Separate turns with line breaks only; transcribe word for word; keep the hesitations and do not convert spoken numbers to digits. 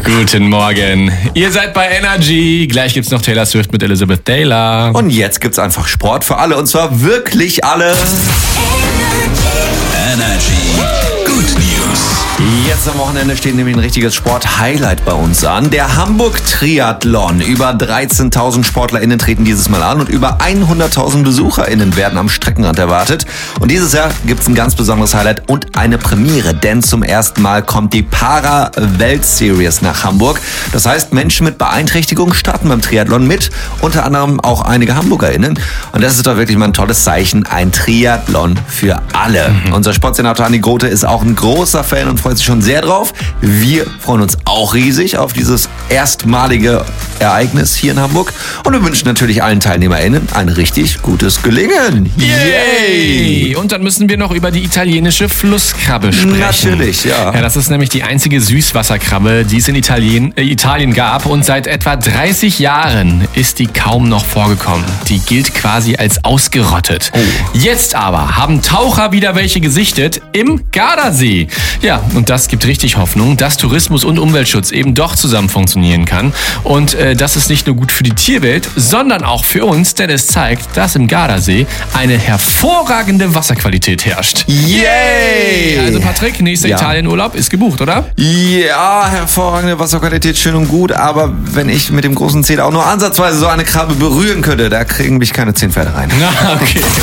Guten Morgen. Ihr seid bei Energy. Gleich gibt's noch Taylor Swift mit Elizabeth Taylor.
Und jetzt gibt's einfach Sport für alle. Und zwar wirklich alle.
Energy. Good News.
Jetzt am Wochenende steht nämlich ein richtiges Sport-Highlight bei uns an. Der Hamburg-Triathlon. Über dreizehntausend SportlerInnen treten dieses Mal an und über hunderttausend BesucherInnen werden am Streckenrand erwartet. Und dieses Jahr gibt's ein ganz besonderes Highlight und eine Premiere, denn zum ersten Mal kommt die Para-Welt-Series nach Hamburg. Das heißt, Menschen mit Beeinträchtigung starten beim Triathlon mit, unter anderem auch einige HamburgerInnen. Und das ist doch wirklich mal ein tolles Zeichen, ein Triathlon für alle. Mhm. Unser Sportsenator Andi Grote ist auch ein großer Fan und freut sich schon sehr drauf. Wir freuen uns auch riesig auf dieses erstmalige Ereignis hier in Hamburg und wir wünschen natürlich allen TeilnehmerInnen ein richtig gutes Gelingen.
Yay! Und dann müssen wir noch über die italienische Flusskrabbe sprechen.
Natürlich, ja.
Ja, das ist nämlich die einzige Süßwasserkrabbe, die es in Italien, äh, Italien gab und seit etwa dreißig Jahren ist die kaum noch vorgekommen. Die gilt quasi als ausgerottet.
Oh.
Jetzt aber haben Taucher wieder welche gesichtet im Gardasee. Ja, und das gibt richtig Hoffnung, dass Tourismus und Umweltschutz eben doch zusammen funktionieren kann. Und äh, das ist nicht nur gut für die Tierwelt, sondern auch für uns, denn es zeigt, dass im Gardasee eine hervorragende Wasserqualität herrscht.
Yay!
Also Patrick, nächster
Ja.
Italienurlaub ist gebucht, oder?
Ja, hervorragende Wasserqualität, schön und gut, aber wenn ich mit dem großen Zeh auch nur ansatzweise so eine Krabbe berühren könnte, da kriegen mich keine zehn Pferde rein.
Na, okay.